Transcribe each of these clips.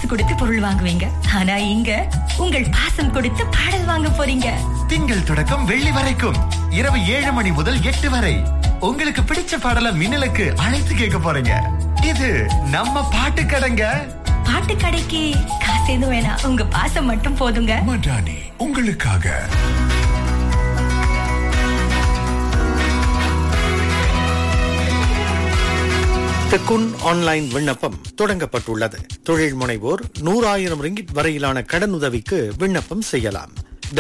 கொடுத்து பொருள் வாங்குவீங்க. ஆனா இங்க உங்கள் பாசம் கொடுத்து பாடல் வாங்க போறீங்க. திங்கள் தொடக்கம் வெள்ளி வரைக்கும் இரவு 7 மணி முதல் 8 வரை உங்களுக்கு பிடிச்ச பாடல மின்னலுக்கு அழைத்து கேட்க போறீங்க. இது நம்ம பாட்டு கடைங்க. பாட்டு கடைக்கு காசு எதுவும் வேணாம், உங்க பாசம் மட்டும் போதுங்க. மடானி உங்களுக்காக. தெக்குன் ஆன்லைன் விண்ணப்பம் தொடங்கப்பட்டுள்ளது. தொழில் முனைவோர் 100,000 ரிங்கிட் வரையிலான கடனுதவிக்கு விண்ணப்பம் செய்யலாம்.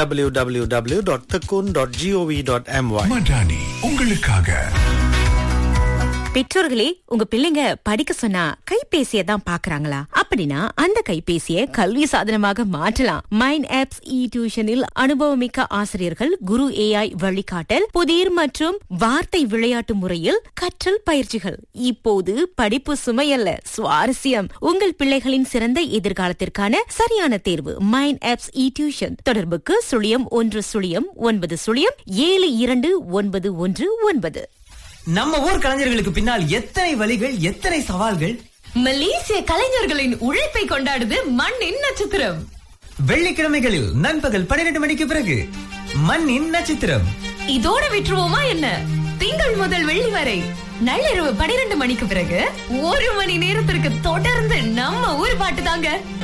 www.tekun.gov.my. மடானி உங்களுக்காக. பெற்றோர்களே, உங்க பிள்ளைங்க படிக்க சொன்னா கைபேசியை தான் பாக்குறாங்களா? அப்படின்னா அந்த கைபேசியை கல்வி சாதனமாக மாற்றலாம். மைண்ட் ஆப்ஸ் இ டியூஷனில் அனுபவமிக்க ஆசிரியர்கள், குரு AI வழிகாட்டல், புதிர் மற்றும் வார்த்தை விளையாட்டு முறையில் கற்றல் பயிற்சிகள். இப்போது படிப்பு சுமையல்ல, சுவாரஸ்யம். உங்கள் பிள்ளைகளின் சிறந்த எதிர்காலத்திற்கான சரியான தேர்வு மைண்ட் ஆப்ஸ் இ டியூஷன். தொடர்புக்கு 011009729119. நம்ம ஊர் கலைஞர்களுக்கு பின்னால் எத்தனை வழிகள், எத்தனை சவால்கள். மலேசிய கலைஞர்களின் உழைப்பை கொண்டாடுது மண்ணின் நட்சத்திரம். வெள்ளிக்கிழமைகளில் நண்பகல் 12 மணிக்கு பிறகு மண்ணின் நட்சத்திரம். இதோட விட்டுருவோமா என்ன? திங்கள் முதல் வெள்ளி வரை நள்ளிரவு 12 மணிக்கு பிறகு 1 மணி நேரத்திற்கு தொடர்ந்து நம்ம ஊர் பாட்டு தாங்க.